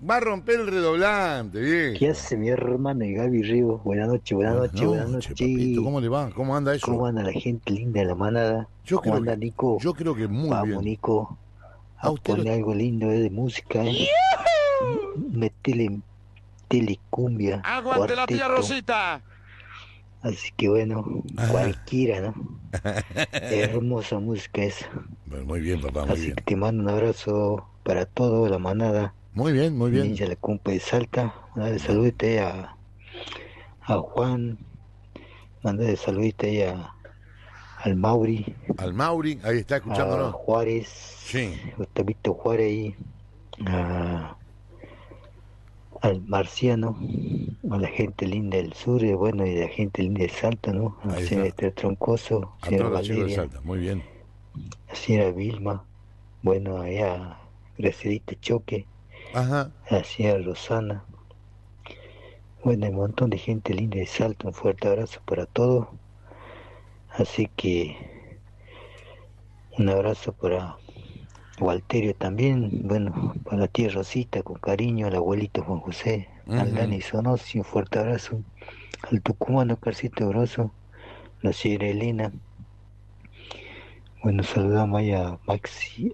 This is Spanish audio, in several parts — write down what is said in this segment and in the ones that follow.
Va a romper el redoblante, viejo. ¿Qué hace mi hermano y Gaby Ríos? Buenas noches, buenas noches, buenas noches. Papito, ¿cómo le va? ¿Cómo anda eso? ¿Cómo anda la gente linda de la manada? ¿Cómo anda Nico? Yo creo que muy Vamos, bien. Nico, A a usted poner algo lindo de música. Metele cumbia, ¡Aguante la tía cuarteto. Rosita! Así que bueno, cualquiera, ¿no? Hermosa música esa. Bueno, muy bien, papá, muy Así bien. que te mando un abrazo para toda la manada. Muy bien, muy bien. Ninja la cumpa de Salta. Mandale saludite a Juan. Mandale saludite al Mauri. Al Mauri, ahí está A escuchándonos. Juárez. Sí. Gustavito Juárez ahí. Al Marciano. A la gente linda del sur, bueno, y la gente linda de Salta, ¿no? A Ahí señor está. Troncoso, A señora todos los chicos de Valeria, Salta, muy bien. la señora Vilma, bueno, allá Gracielita Choque, Ajá. la señora Rosana, bueno, hay un montón de gente linda de Salta, un fuerte abrazo para todos, así que un abrazo para Walterio también, bueno, para la tía Rosita, con cariño, al abuelito Juan José, al Dani Sonosi, un fuerte abrazo, al tucumano Carcito Grosso, la señora Elena. Bueno, saludamos ahí a Maxi,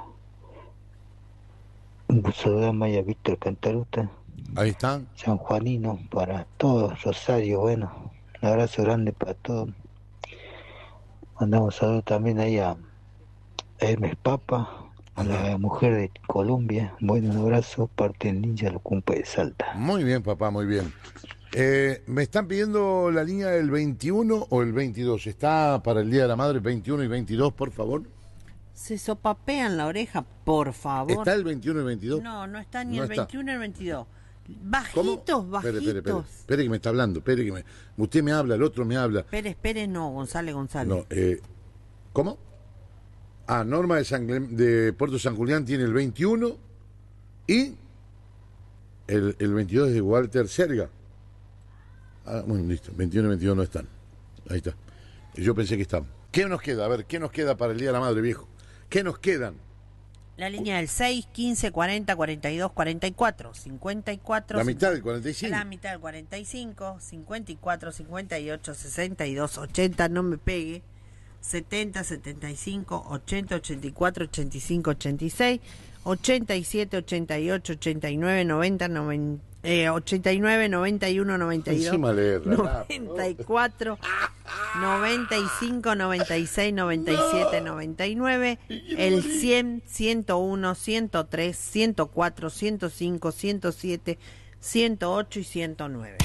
saludamos ahí a Víctor Cantaruta, Ahí están. San Juanino, para todos, Rosario, bueno, un abrazo grande para todos. Mandamos saludos también ahí a Hermes Papa, a la mujer de Colombia, bueno, un abrazo, parte del Ninja Lo Cumpa de Salta. Muy bien, papá, muy bien. Me están pidiendo la línea del 21 o el 22. ¿Está para el Día de la Madre 21 y 22, por favor? Se sopapean la oreja, por favor. ¿Está el 21 y 22? No, no está ni No el está. 21 ni el 22. ¿Cómo? Bajitos, bajitos. Espere que me está hablando, usted me habla, el otro me habla. Espere, no, González. No, ¿cómo? Norma de Puerto San Julián tiene el 21 y el 22 es de Walter Serga. Bueno, listo, 21 y 22 no están. Ahí está. Yo pensé que estaban. ¿Qué nos queda? A ver, ¿qué nos queda para el Día de la Madre, viejo? ¿Qué nos quedan? La línea del 6, 15, 40, 42, 44, 54. La mitad del 45. La mitad del 45, 54, 58, 62, 80, no me pegue. 70, 75, 80, 84, 85, 86, 87, 88, 89, 90, 89, 91, 92, Encima leerla, 94, 95, 96, 97, 99, el 100, 101, 103, 104, 105, 107, 108 y 109.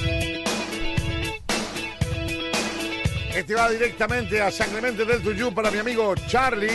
Este va directamente a San Clemente del Tuyú para mi amigo Charlie.